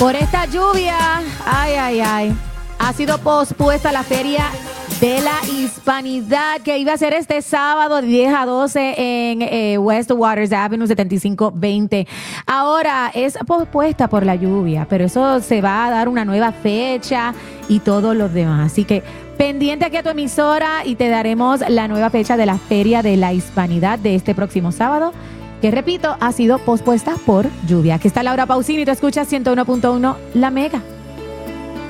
Por esta lluvia, ha sido pospuesta la Feria de la Hispanidad que iba a ser este sábado de 10 a 12 en West Waters Avenue 7520. Ahora es pospuesta por la lluvia, pero eso se va a dar una nueva fecha y todo lo demás. Así que pendiente aquí a tu emisora y te daremos la nueva fecha de la Feria de la Hispanidad de este próximo sábado, que repito, ha sido pospuesta por lluvia. Aquí está Laura Pausini, te escuchas 101.1 La Mega.